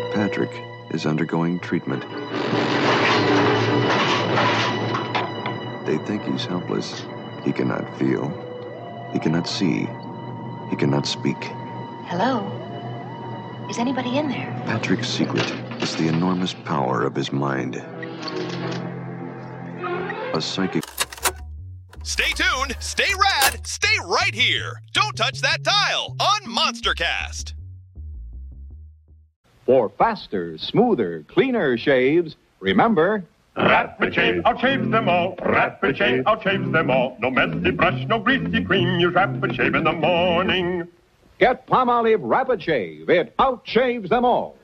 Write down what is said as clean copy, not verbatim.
Patrick is undergoing treatment. They think he's helpless. He cannot feel. He cannot see. He cannot speak. Hello? Is anybody in there? Patrick's secret is the enormous power of his mind. A psychic... Stay tuned, stay rad, stay right here. Don't touch that dial on MonsterCast. For faster, smoother, cleaner shaves, remember... Rapid Shave outshaves them all. Rapid Shave outshaves them all. No messy brush, no greasy cream. Use Rapid Shave in the morning. Get Palmolive Rapid Shave. It outshaves them all.